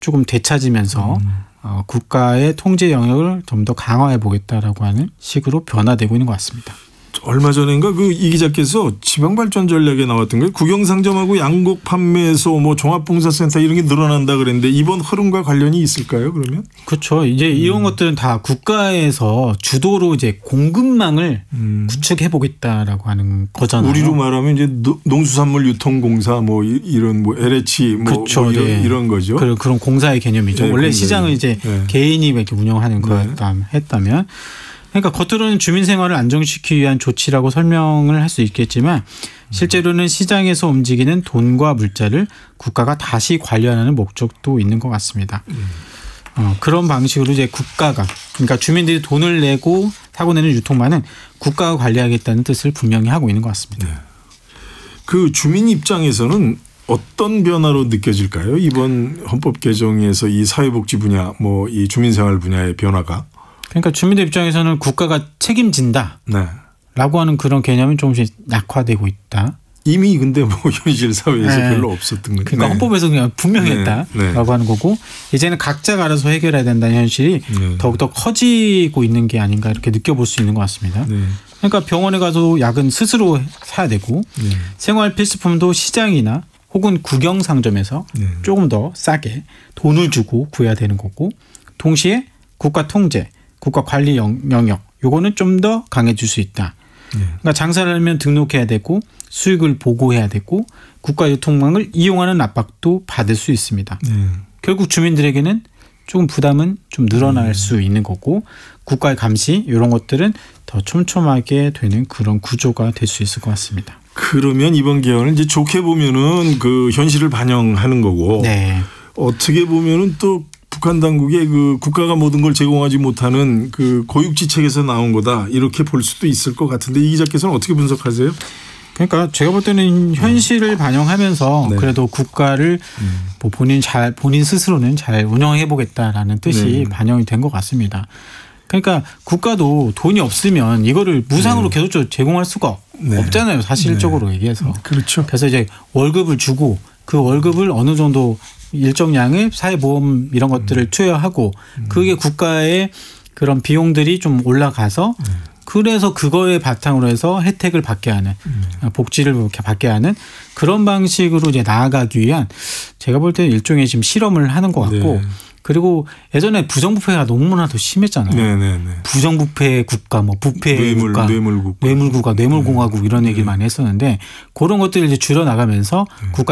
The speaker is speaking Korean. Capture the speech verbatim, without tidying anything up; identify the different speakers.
Speaker 1: 조금 되찾으면서
Speaker 2: 음.
Speaker 1: 어, 국가의 통제 영역을 좀 더 강화해 보겠다라고 하는 식으로 변화되고 있는 것 같습니다.
Speaker 2: 얼마 전인가 그 이 기자께서 지방발전 전략에 나왔던 게 국영상점하고 양곡 판매소 뭐 종합봉사센터 이런 게 늘어난다 그랬는데 이번 흐름과 관련이 있을까요? 그러면?
Speaker 1: 그렇죠. 이제 이런 음. 것들은 다 국가에서 주도로 이제 공급망을 음. 구축해 보겠다라고 하는 거잖아요.
Speaker 2: 우리로 말하면 이제 농수산물 유통공사 뭐 이런 뭐 엘에이치 뭐,
Speaker 1: 그렇죠.
Speaker 2: 뭐 이런,
Speaker 1: 네.
Speaker 2: 이런 거죠.
Speaker 1: 그런 그런 공사의 개념이죠.
Speaker 2: 네,
Speaker 1: 원래
Speaker 2: 공사의.
Speaker 1: 시장은 이제 네. 개인이 이렇게 운영하는 거였다 네. 했다면. 그러니까 겉으로는 주민 생활을 안정시키기 위한 조치라고 설명을 할 수 있겠지만 실제로는 시장에서 움직이는 돈과 물자를 국가가 다시 관리하는 목적도 있는 것 같습니다. 어, 그런 방식으로 이제 국가가 그러니까 주민들이 돈을 내고 사고 내는 유통망은 국가가 관리하겠다는 뜻을 분명히 하고 있는 것 같습니다.
Speaker 2: 네. 그 주민 입장에서는 어떤 변화로 느껴질까요? 이번 헌법 개정에서 이 사회복지 분야, 뭐 이 주민생활 분야의 변화가.
Speaker 1: 그러니까 주민들 입장에서는 국가가 책임진다.
Speaker 2: 네. 라고
Speaker 1: 하는 그런 개념이 조금씩 약화되고 있다.
Speaker 2: 이미 근데 뭐 현실 사회에서 네. 별로 없었던 거죠.
Speaker 1: 그러니까 네. 헌법에서 그냥 분명했다라고 네. 네. 하는 거고 이제는 각자가 알아서 해결해야 된다는 현실이 네. 더욱더 커지고 있는 게 아닌가 이렇게 느껴볼 수 있는 것 같습니다. 네. 그러니까 병원에 가서 약은 스스로 사야 되고 네. 생활 필수품도 시장이나 혹은 국영상점에서 네. 조금 더 싸게 돈을 주고 구해야 되는 거고 동시에 국가 통제 국가 관리 영역 요거는 좀 더 강해질 수 있다. 네. 그러니까 장사를 하면 등록해야 되고 수익을 보고해야 되고 국가 유통망을 이용하는 압박도 받을 수 있습니다. 네. 결국 주민들에게는 조금 부담은 좀 늘어날 네. 수 있는 거고 국가의 감시 이런 것들은 더 촘촘하게 되는 그런 구조가 될 수 있을 것 같습니다.
Speaker 2: 그러면 이번 개헌을 이제 좋게 보면은 그 현실을 반영하는 거고 네. 어떻게 보면은 또 북한 당국의 그 국가가 모든 걸 제공하지 못하는 그 고육지책에서 나온 거다 이렇게 볼 수도 있을 것 같은데 이 기자께서는 어떻게 분석하세요?
Speaker 1: 그러니까 제가 볼 때는 현실을 반영하면서 네. 그래도 국가를 음. 뭐 본인 잘 본인 스스로는 잘 운영해 보겠다라는 뜻이 네. 반영이 된 것 같습니다. 그러니까 국가도 돈이 없으면 이거를 무상으로 네. 계속적으로 제공할 수가 네. 없잖아요. 사실적으로 네. 얘기해서.
Speaker 2: 그렇죠.
Speaker 1: 그래서 이제 월급을 주고 그 월급을 어느 정도 일정량의 사회보험 이런 것들을 음. 투여하고 음. 그게 국가의 그런 비용들이 좀 올라가서 음. 그래서 그거에 바탕으로 해서 혜택을 받게 하는 음. 복지를 이렇게 받게 하는 그런 방식으로 이제 나아가기 위한 제가 볼 때는 일종의 지금 실험을 하는 것 같고 네. 그리고 예전에 부정부패가 너무나도 심했잖아요.
Speaker 2: 네네네.
Speaker 1: 부정부패 국가, 뭐 부패
Speaker 2: 뇌물,
Speaker 1: 국가,
Speaker 2: 뇌물국가,
Speaker 1: 뇌물국가, 뇌물공화국 이런
Speaker 2: 네.
Speaker 1: 얘기를 많이 했었는데 그런 것들을 이제 줄여 나가면서 네. 국가